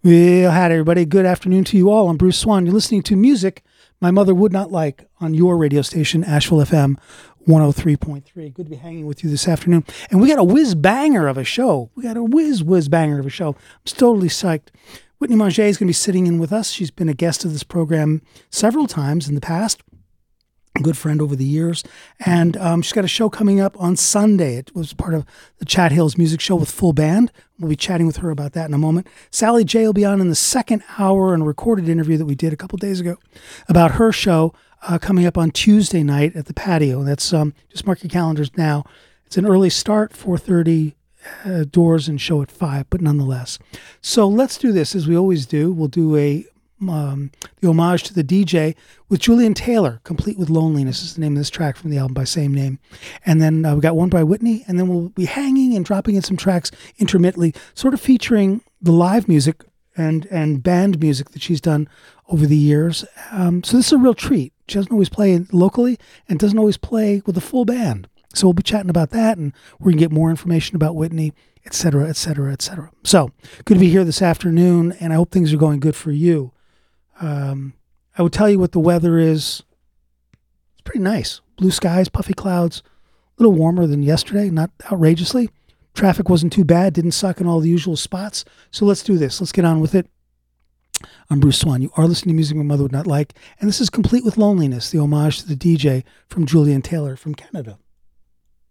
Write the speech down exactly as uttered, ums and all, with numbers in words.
Well, hi, everybody. Good afternoon to you all. I'm Bruce Swan. You're listening to music my mother would not like on your radio station, Asheville F M one oh three point three. Good to be hanging with you this afternoon. And we got a whiz banger of a show. We got a whiz whiz banger of a show. I'm totally psyched. Whitney Manger is going to be sitting in with us. She's been a guest of this program several times in the past. A good friend over the years. And um, she's got a show coming up on Sunday. It was part of the Chat Hills Music Show with full band. We'll be chatting with her about that in a moment. Sally J will be on in the second hour and a recorded interview that we did a couple days ago about her show uh, coming up on Tuesday night at the patio. That's um, just mark your calendars now. It's an early start, four thirty uh, doors and show at five, but nonetheless. So let's do this as we always do. We'll do a Um, the homage to the D J with Julian Taylor, Complete with Loneliness is the name of this track from the album by same name. And then uh, we got one by Whitney, and then we'll be hanging and dropping in some tracks intermittently, sort of featuring the live music and, and band music that she's done over the years. Um, so this is a real treat. She doesn't always play locally and doesn't always play with a full band. So we'll be chatting about that, and we're going to get more information about Whitney, et cetera, et cetera, et cetera. So good to be here this afternoon, and I hope things are going good for you. Um, I would tell you what the weather is. It's pretty nice. Blue skies, puffy clouds, a little warmer than yesterday, not outrageously. Traffic wasn't too bad, didn't suck in all the usual spots. So let's do this. Let's get on with it. I'm Bruce Swan. You are listening to music my mother would not like. And this is Complete with Loneliness, the homage to the D J from Julian Taylor from Canada.